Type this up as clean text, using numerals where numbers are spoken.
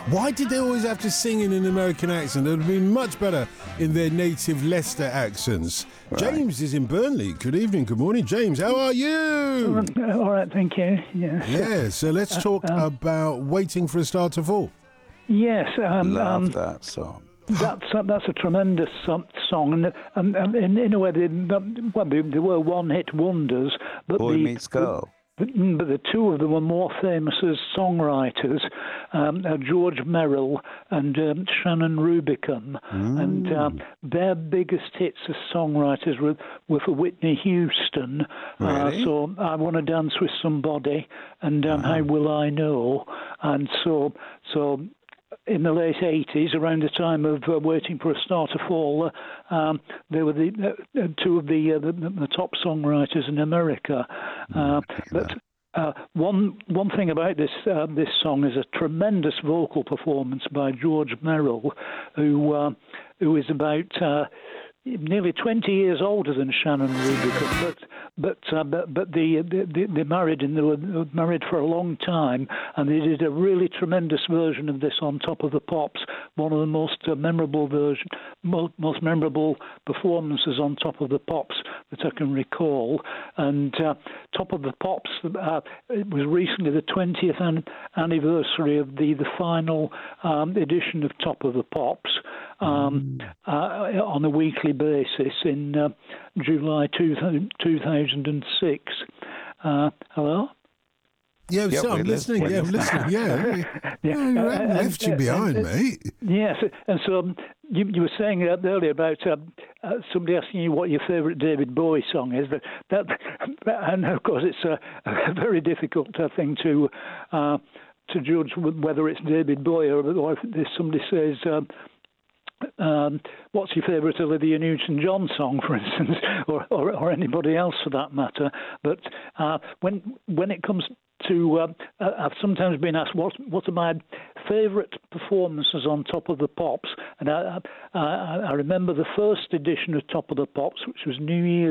Why did they always have to sing in an American accent? It would have been much better in their native Leicester accents. Right. James is in Burnley. Good evening, good morning. James, how are you? All right, thank you. Yes. Yeah, so let's talk about Waiting for a Star to Fall. Yes. Love that song. That's a tremendous song, and in a way, they were one-hit wonders. But Boy Meets Girl. But the two of them were more famous as songwriters, George Merrill and Shannon Rubicam. And their biggest hits as songwriters were for Whitney Houston. Really? So I Want to Dance with Somebody and How Will I Know? And so in the late 80s, around the time of Waiting for a Star to Fall, they were two of the top songwriters in America. But one thing about this song is a tremendous vocal performance by George Merrill, who is about nearly 20 years older than Shannon Rubicam, but they married and they were married for a long time, and they did a really tremendous version of this on Top of the Pops, one of the most memorable performances on Top of the Pops that I can recall. And Top of the Pops, it was recently the 20th anniversary of the final edition of Top of the Pops on a weekly basis in July 2006. Hello? Yeah, so I'm listening. Yeah, I'm listening. Yeah. I left you behind, mate. Yes, and so you were saying earlier about somebody asking you what your favourite David Bowie song is. And of course, it's a very difficult thing to judge whether it's David Bowie or if somebody says. What's your favourite Olivia Newton-John song, for instance, or anybody else for that matter? But when it comes to, I've sometimes been asked what are my favourite performances on Top of the Pops, and I remember the first edition of Top of the Pops, which was New Year's